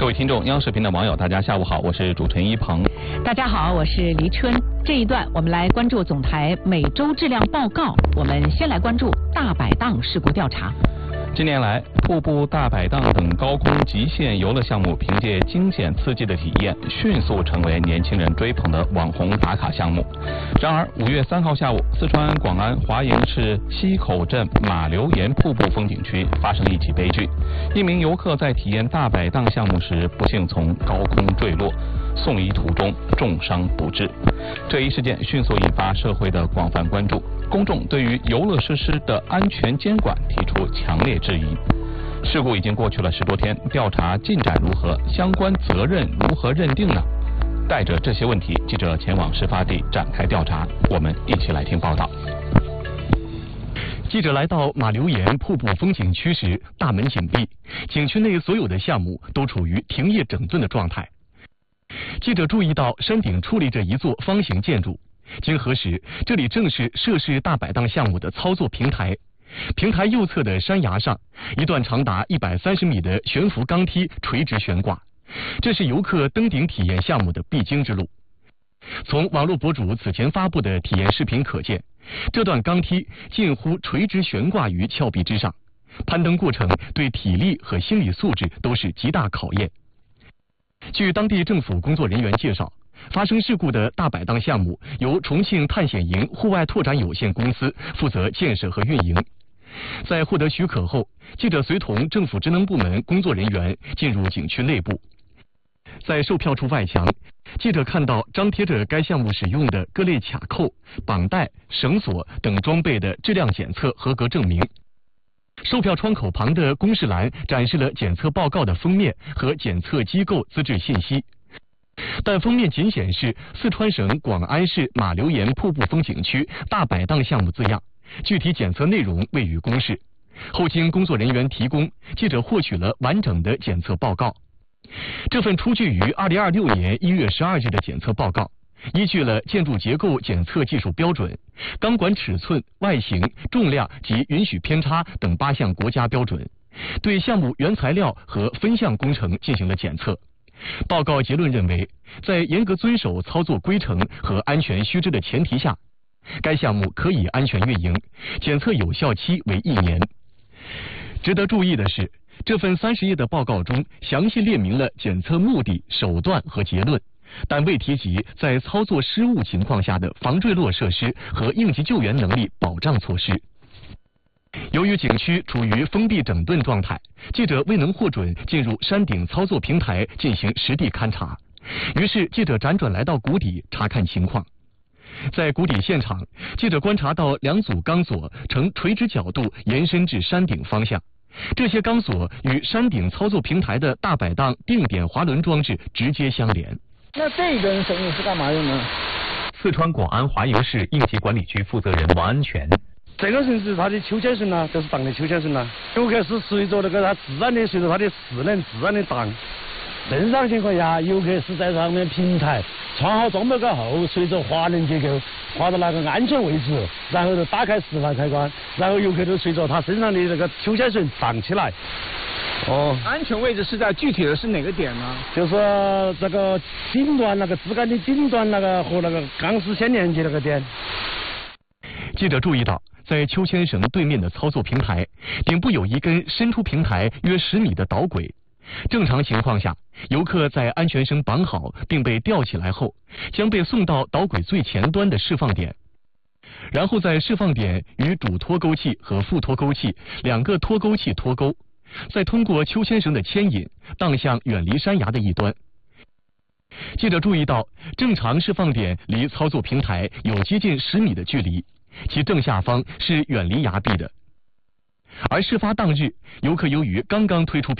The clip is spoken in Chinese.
位听众，央视频的网友，大家下午好，我是主持人一鹏。 大家好，我是黎春。这一段我们来关注总台每周质量报告。我们先来关注大摆档事故调查。 近年来，瀑布、大摆档等高空极限游乐项目凭借惊险刺激的体验，迅速成为年轻人追捧的网红打卡项目。然而，5月3号下午，四川广安华营市西口镇马流岩瀑布风景区发生一起悲剧，一名游客在体验大摆档项目时，不幸从高空坠落，送医途中重伤不治。这一事件迅速引发社会的广泛关注，公众对于游乐设施的安全监管提出强烈质疑。事故已经过去了10多天，调查进展如何？相关责任如何认定呢？带着这些问题，记者前往事发地展开调查。我们一起来听报道。 记者来到马流岩瀑布风景区时，大门紧闭，景区内所有的项目都处于停业整顿的状态。记者注意到山顶矗立着一座方形建筑，经核实，这里正是涉事大摆档项目的操作平台。平台右侧的山崖上，一段长达130米的悬浮钢梯垂直悬挂，这是游客登顶体验项目的必经之路。从网络博主此前发布的体验视频可见，这段钢梯近乎垂直悬挂于峭壁之上，攀登过程对体力和心理素质都是极大考验。据当地政府工作人员介绍，发生事故的大摆档项目由重庆探险营户外拓展有限公司负责建设和运营。在获得许可后，记者随同政府职能部门工作人员进入景区内部。在售票处外墙，记者看到张贴着该项目使用的各类卡扣、绑带、绳索等装备的质量检测合格证明。售票窗口旁的公示栏展示了检测报告的封面和检测机构资质信息，但封面仅显示四川省广安市马流岩瀑布风景区大摆档项目字样，具体检测内容未予公示。后经工作人员提供，记者获取了完整的检测报告。这份出具于2026年1月12日的检测报告，依据了建筑结构检测技术标准、钢管尺寸、外形、重量及允许偏差等8项国家标准，对项目原材料和分项工程进行了检测。报告结论认为，在严格遵守操作规程和安全须知的前提下，该项目可以安全运营，检测有效期为1年。值得注意的是，这份30页的报告中详细列明了检测目的、手段和结论，但未提及在操作失误情况下的防坠落设施和应急救援能力保障措施。由于景区处于封闭整顿状态，记者未能获准进入山顶操作平台进行实地勘查，于是记者辗转来到谷底查看情况。在谷底现场，记者观察到2组钢索呈垂直角度延伸至山顶方向，这些钢索与山顶操作平台的大摆档定点滑轮装置直接相连。 那这根绳子是干嘛用的？ 四川广安华营市应急管理局负责人王安全。 这个绳子它的秋千绳呢，就是当的秋千绳了。游客是随着那个它自然的，随着它的势能自然的荡。正常情况下，游客是在上面平台穿好装备过后，随着滑轮结构滑到那个安全位置，然后就打开释放开关，然后游客就随着他身上的那个秋千绳荡起来。 哦，安全位置是在具体的是哪个点呢？ 就是这个顶端那个支杆的顶端那个和那个钢丝相连接那个点。 记者注意到，在秋千绳对面的操作平台顶部有一根伸出平台约10米的导轨。正常情况下，游客在安全绳绑好并被吊起来后，将被送到导轨最前端的释放点，然后在释放点与主脱钩器和副脱钩器2个脱钩器脱钩，再通过秋千绳的牵引荡向远离山崖的一端。记者注意到，正常释放点离操作平台有接近10米的距离，其正下方是远离崖壁的。而事发当日，游客由于刚刚推出